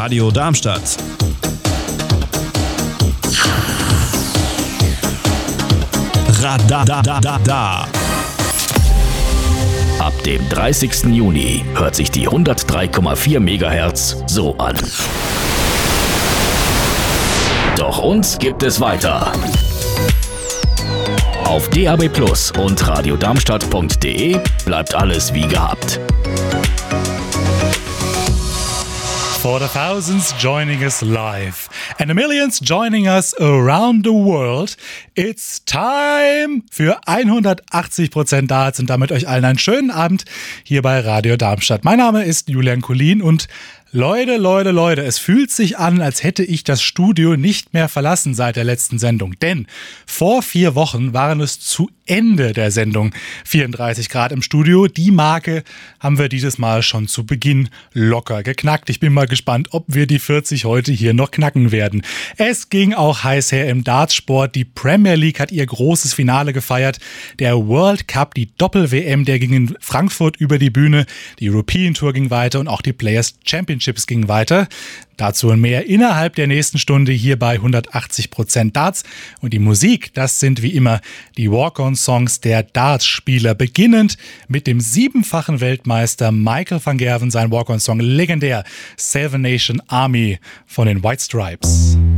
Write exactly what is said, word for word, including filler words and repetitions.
Radio Darmstadt. Radadadada. Ab dem dreißigsten Juni hört sich die hundertdrei Komma vier Megahertz so an. Doch uns gibt es weiter. Auf D A B Plus und radiodarmstadt punkt de bleibt alles wie gehabt. For the thousands joining us live and the millions joining us around the world, it's time für hundertachtzig Prozent Darts und damit euch allen einen schönen Abend hier bei Radio Darmstadt. Mein Name ist Julian Collin und Leute, Leute, Leute, es fühlt sich an, als hätte ich das Studio nicht mehr verlassen seit der letzten Sendung. Denn vor vier Wochen waren es zu Ende der Sendung vierunddreißig Grad im Studio. Die Marke haben wir dieses Mal schon zu Beginn locker geknackt. Ich bin mal gespannt, ob wir die vierzig heute hier noch knacken werden. Es ging auch heiß her im Dartsport. Die Premier League hat ihr großes Finale gefeiert. Der World Cup, die Doppel-W M, der ging in Frankfurt über die Bühne. Die European Tour ging weiter und auch die Players Championship Chips ging weiter. Dazu und mehr innerhalb der nächsten Stunde hier bei hundertachtzig Prozent Darts. Und die Musik, das sind wie immer die Walk-on-Songs der Darts-Spieler. Beginnend mit dem siebenfachen Weltmeister Michael van Gerwen, sein Walk-on-Song legendär Salvation Army von den White Stripes.